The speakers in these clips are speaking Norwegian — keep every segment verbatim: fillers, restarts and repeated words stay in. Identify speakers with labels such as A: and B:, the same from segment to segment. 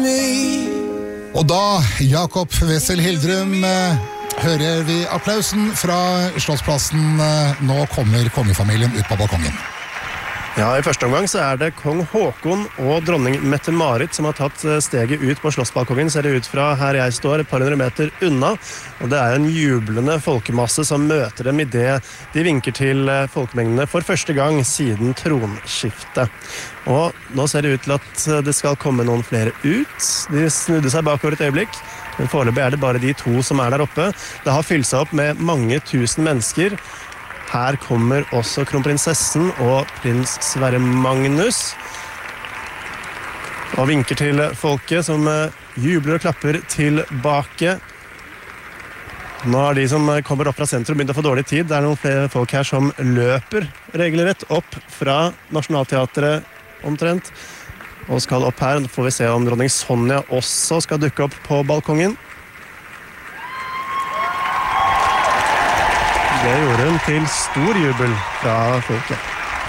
A: Og da, Jakob Wessel Hildrum, hører vi applausen fra Slottsplassen. Nå kommer kongefamilien ut på balkongen.
B: Ja, i første omgang så er det kong Håkon og dronning Mette-Marit som har tatt steget ut på slottsbalkongen, ser det ut fra her jeg står, et par hundre meter unna. Og det er en jublende folkemasse som møter dem i det de vinker til folkemengdene for første gang siden tronskiftet. Og nå ser det ut til at det skal komme noen flere ut. De snudde seg bakover et øyeblikk, men foreløpig er det bare de to som er der oppe. Det har fylt seg opp med mange tusen mennesker. Her kommer også kronprinsessen og prins Sverre Magnus og vinker til folket som jubler og klapper tilbake. Nå har de som kommer opp fra sentrum begynt å få dårlig tid. Det er noen flere folk her som løper regelrett opp fra Nationaltheatret omtrent og skal opp her. Nå får vi se om dronning Sonja også skal dukke opp på balkongen. Det gjorde hun til stor jubel fra folket.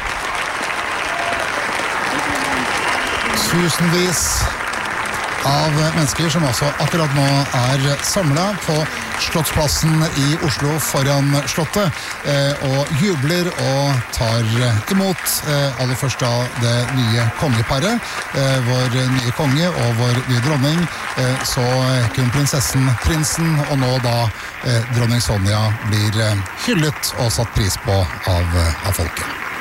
A: Tusenvis av mennesker som også akkurat nå er samlet på Slottsplassen i Oslo foran Slottet eh, og jubler og tar imot eh, aller først da det nye kongeparet, eh, vår nye konge og vår nye dronning, eh, så kronprinsessen, prinsen og nå da eh, dronning Sonja blir eh, hyllet og satt pris på av, av folket.